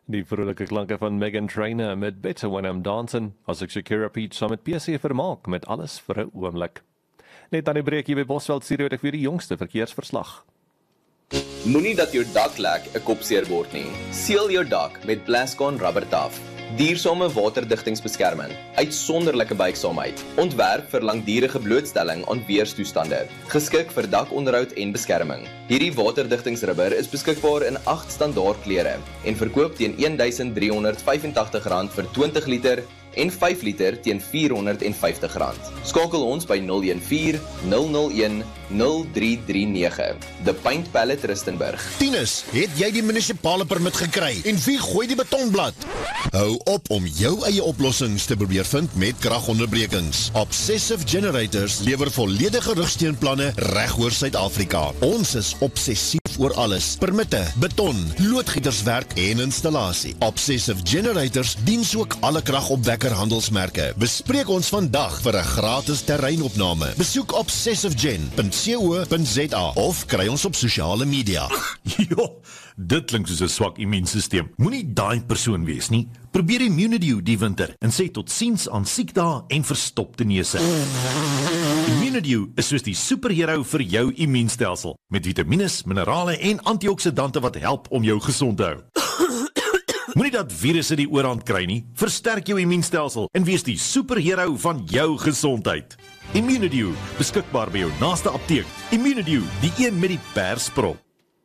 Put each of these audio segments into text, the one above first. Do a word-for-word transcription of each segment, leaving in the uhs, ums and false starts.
Die vrolijke klanke van Meghan Trainor met Better When I'm Dancing, as ek Shakira Peach saam met P C vermaak met alles vir 'n oomblik. Net aan die breek hier by Bosveld Studio het ek weer die jongste verkeersverslag. Moenie dat jou dak lek 'n kopseer word nie. Seël jou dak met Plascon Rubber Taf. Duursame waterdigtingsbeskerming, uitsonderlike buigsaamheid, ontwerp vir langdurige blootstelling aan weerstoestande, geskik vir dakonderhoud en beskerming. Hierdie waterdigtingsrubber is beskikbaar in agt standaard kleure en verkoop teen een duisend drie honderd vyfentagtig rand vir twintig liter en vyf liter teen vier honderd vyftig rand. Skakel ons by nul een vier, nul nul een, nul drie drie nege. The Paint Palette Rustenburg. Tinus, het jy die munisipale permit gekry? En wie gooi die betonblad? Hou op om jou eie oplossings te probeer vind met kragonderbrekings. Obsessive Generators lewer volledige rugsteunplanne reg oor Suid-Afrika. Ons is obsessief oor alles. Permitte, beton, loodgieterswerk en installasie. Obsessive Generators diens ook alle kragopwekker handelsmerke. Bespreek ons vandag vir 'n gratis terreinopname. Besoek obsessivegen punt co punt za of kry ons op sosiale media. Jo, dit klink soos 'n swak immuunstelsel. Moenie daai persoon wees nie. Probeer Immunidew die winter en sê tot siens aan siekdae en verstopte neuse. Immunidew is soos die superhero vir jou immuunstelsel, met vitamines, minerale en antioksidante wat help om jou gesond te hou. Moenie dat virusse die oorhand kry nie. Versterk jou immuunstelsel en wees die superhero van jou gesondheid. Immunidew, beskikbaar by jou naaste apteek. Immunidew, die een met die persprop.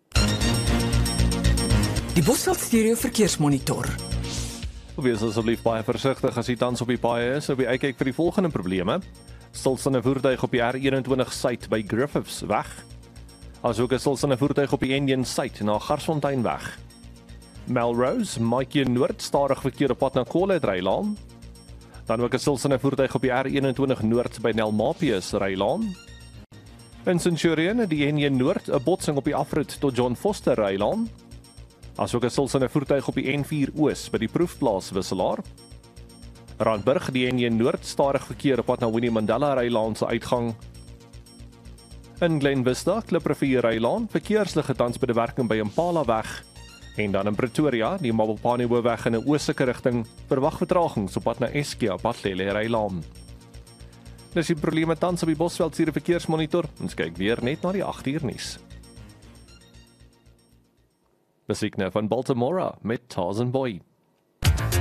Die Bosveld Studio Verkeersmonitor. Wees asseblief baie versigtig as jy tans op die paaie is, op die uitkyk vir die volgende probleme. Stilstaande voertuig op die R eenentwintig Suid by Griffiths weg. Asook 'n stilstaande voertuig op die N een Suid na Garsfontein weg. Melrose, Maatjie Noord, stadig verkeer op pad na Collet Rylaan. Dan ook 'n stilstaande voertuig op die R eenentwintig Noord by Nelmapius Rylaan. In Centurion, die N een Noord, 'n botsing op die afrit tot John Foster Rylaan. Asook 'n stilstaande voertuig op die N vier Oos by die Proefplaas Wisselaar. Randburg, die N een Noord, stadig verkeer op pad na Winnie Mandela Rylaan se uitgang. In Glen Vista, Kliprivier Rylaan, verkeersligte tans by die werking by Impala weg. En dan in Pretoria, die Mabopane Hoofweg in 'n oostelike rigting, verwag vertragings op pad na Eskia Patlele Rylaan. Dis die probleme tans op die Bosveld Studio Verkeersmonitor. Ons kyk weer net na die agt uur nuus. Musiek nou van Baltimore met Tarzan Boy.